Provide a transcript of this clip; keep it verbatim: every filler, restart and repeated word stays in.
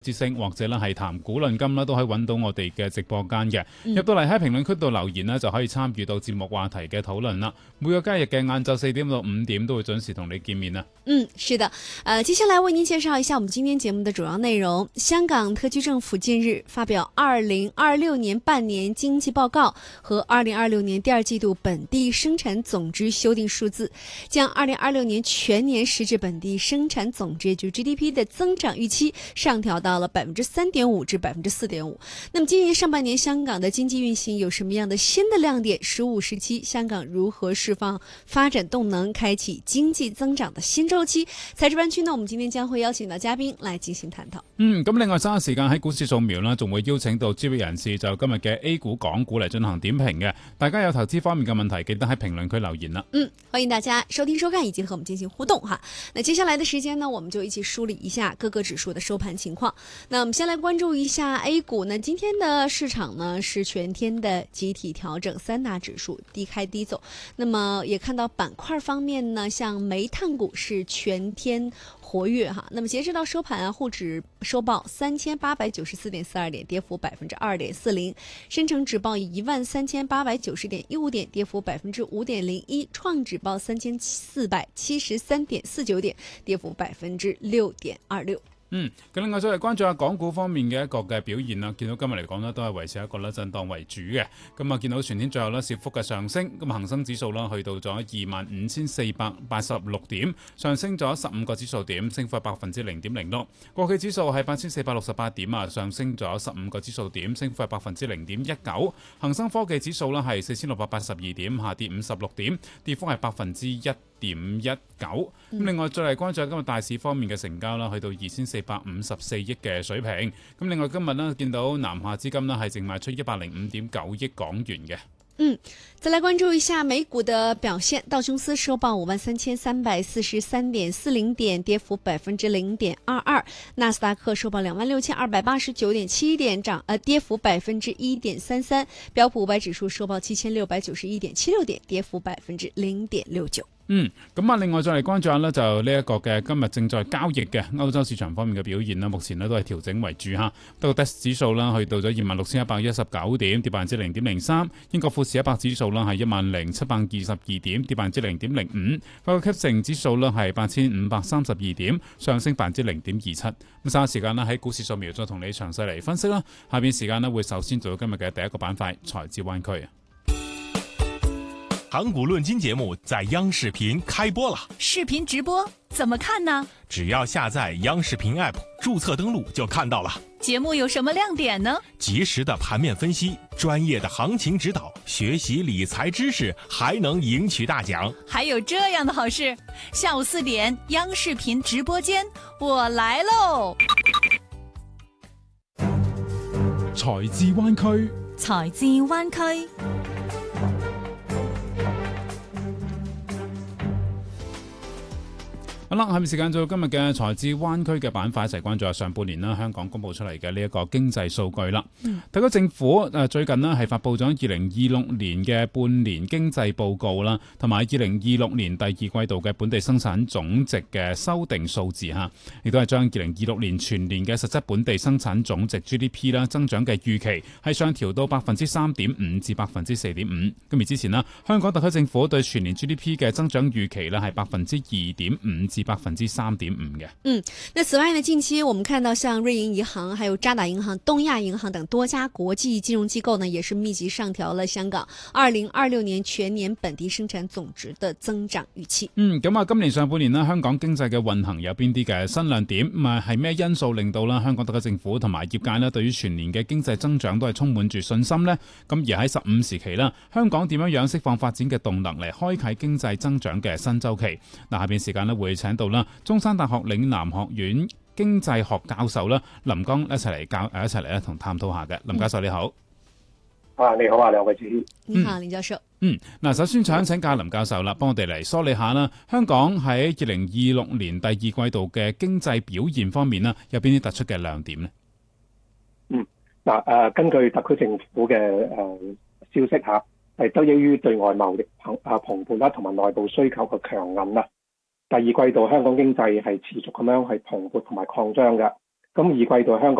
之星或者咧係談古論今啦，都可以揾到我哋嘅直播間嘅。嗯、入到嚟喺評論區度留言呢，就可以參與到節目話題嘅討論啦。每個交易嘅晏晝四點到五點都會準時同你見面啦。 嗯，是的，呃，接下來為您介紹一下我們今天節目的主要內容。香港特區政府近日發表二零二六年半年經濟報告和二零二六年第二季度本地生產總值修訂數字，將二零二六年全年實質本地生產總值就 G D P 的增長預期上調到到了百分之三點五至百分之四點五。那麼今年上半年香港的經濟運行有什麼樣的新的亮點？十五時期香港如何釋放發展動能，開啟經濟增長的新周期？財智班區呢，我們今天將會邀請到嘉賓來進行探討。 嗯，咁另外揸時間喺股市掃描啦，仲會邀請到專業人士就今日嘅 A 股、港股嚟進行點評嘅。大家有投資方面嘅問題，記得喺評論區留言啦。 嗯，歡迎大家收聽收看以及和我們進行互動哈。那接下來的時間呢，我們就一起梳理一下各個指數的收盤情況。那我們先來關注一下 A 股呢，今天的市場呢是全天的集體調整，三大指數低開低走。那麼也看到板塊方面呢，像煤炭股是全天活躍哈。那麼截至到收盤啊，滬指收報三千八百九十四點四二點，跌幅百分之二點四零；深成指報一萬三千八百九十點一五點，跌幅百分之五點零一；創指報三千四百七十三點四九點，跌幅百分之六點二六。 嗯，咁另外再嚟關注下港股方面嘅一個嘅表現啦。見到今日嚟講呢，都係維持一個咧震盪為主嘅。咁啊，見到全天最後呢，小幅嘅上升，咁恒生指數啦去到咗二萬五千四百八十六點，上升咗十五個指數點，升幅係百分之零點零六。國企指數係八千四百六十八點啊，上升咗十五個指數點，升幅係百分之零點一九。恒生科技指數啦係四千六百八十二點，下跌五十六點，跌幅係百分之一點一九。咁另外再嚟關注下今日大市方面嘅成交啦，去到二千四百五十四億嘅水平。咁另外今日呢，見到南下資金呢係淨賣出一百零五點九億港元嘅。 嗯，再來關注一下美股的表現。道瓊斯收報五萬三千三百四十三點四零點，跌幅百分之零點二二。納斯達克收報兩萬六千二百八十九點七點，漲呃跌幅百分之一點三三。標普五百指數收報七千六百九十一點七六點，跌幅百分之零點六九。 嗯，咁啊，另外再嚟關注下呢，就呢一個嘅今日正在交易嘅歐洲市場方面嘅表現啦。目前呢都係調整為主嚇，德國 D A X 指數啦去到咗二萬六千一百一十九點，跌百分之零點零三。英國富時一百指數啦係一萬零七百二十二點，跌百分之零點零五。法國 C A C 指數啦係八千五百三十二點，上升百分之零點二七。咁稍後時間呢喺股市掃描再同你詳細嚟分析啦。下邊時間呢會首先做到今日嘅第一個板塊財智灣區。 港股論金節目在央視頻開播了， 視頻直播怎麼看呢？ 只要下載央視頻 App， 註冊登錄就看到了。 節目有什麼亮點呢？ 及時的盤面分析，專業的行情指導，學習理財知識，還能贏取大獎。 還有這樣的好事，下午四點央視頻直播間，我來嘍！ 財智灣區， 財智灣區。 好啦，下面時間做今日嘅財智灣區嘅板塊，一齊關注下上半年啦，香港公布出嚟嘅呢一個經濟數據啦。嗯、特區政府誒最近呢係發布咗二零二六年嘅半年經濟報告啦，同埋二零二六年第二季度嘅本地生產總值嘅修訂數字嚇，亦都係將二零二六年全年嘅實質本地生產總值 G D P 啦增長嘅預期係上調到百分之三點五至百分之四點五。咁而之前呢，香港特區政府對全年 G D P 嘅增長預期呢係百分之二點五至百分之三點五嘅。 嗯，那此外呢，近期我們看到像瑞銀銀行、還有渣打銀行、東亞銀行等多家國際金融機構呢，也是密集上調了香港二零二六年全年本地生產總值的增長預期。 嗯，咁啊，今年上半年呢，香港經濟嘅運行有邊啲嘅新亮點？咁啊，係咩因素令到啦香港特區政府同埋業界呢對於全年嘅經濟增長都係充滿住信心呢？咁而喺十五時期啦，香港點樣樣釋放發展嘅動能嚟開啟經濟增長嘅新週期？嗱，下邊時間呢會請到啦中山大學嶺南學院經濟學教授啦林江一齊嚟教誒一齊嚟咧同探討下嘅。林教授你好。 啊，你好啊，兩位主持。 你好，林教授。 嗯，嗱，首先想請教林教授啦，幫我哋嚟梳理下啦，香港喺二零二六年第二季度嘅經濟表現方面啦，有邊啲突出嘅亮點呢？ 嗯，嗱，誒，根據特區政府嘅誒、呃、消息吓，係得益於對外貿易蓬啊蓬勃啦，同埋內部需求嘅強韌啦。第二季度香港經濟係持續咁樣係蓬勃同埋擴張嘅， 咁二季度香港